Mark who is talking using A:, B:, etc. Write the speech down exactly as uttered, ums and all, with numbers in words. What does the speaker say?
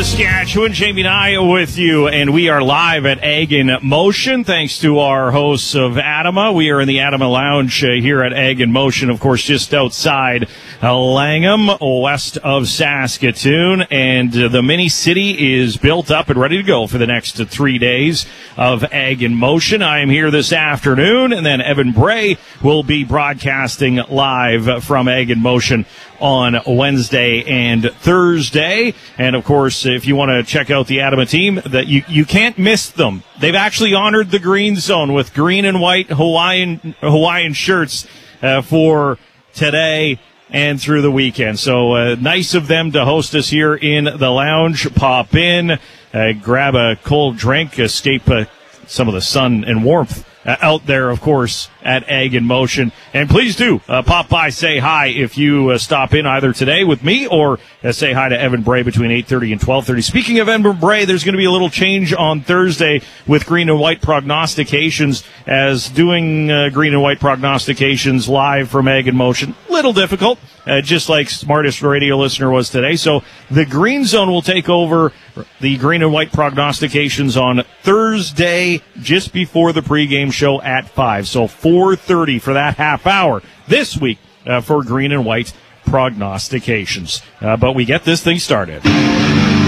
A: Saskatchewan. Jamie and I with you, and we are live at Ag in Motion. Thanks to our hosts of Adama. We are in the Adama Lounge uh, here at Ag in Motion, of course, just outside uh, Langham, west of Saskatoon. And uh, the mini city is built up and ready to go for the next uh, three days of Ag in Motion. I am here this afternoon, and then Evan Bray will be broadcasting live from Ag in Motion on Wednesday and Thursday. And of course, if you want to check out the Adama team, that you, you can't miss them. They've actually honored the green zone with green and white Hawaiian Hawaiian shirts uh, for today and through the weekend. So uh, nice of them to host us here in the lounge. Pop in, uh, grab a cold drink, escape uh, some of the sun and warmth Uh, out there, of course, at Ag in Motion. And please do uh, pop by, say hi if you uh, stop in either today with me or uh, say hi to Evan Bray between eight thirty and twelve thirty. Speaking of Evan Bray, there's going to be a little change on Thursday with green and white prognostications, as doing uh, green and white prognostications live from Ag in Motion. Little difficult, uh, just like Smartest Radio Listener was today. So the Green Zone will take over the green and white prognostications on Thursday just before the pregame show at five. So four thirty for that half hour this week uh, for green and white prognostications. Uh, but we get this thing started.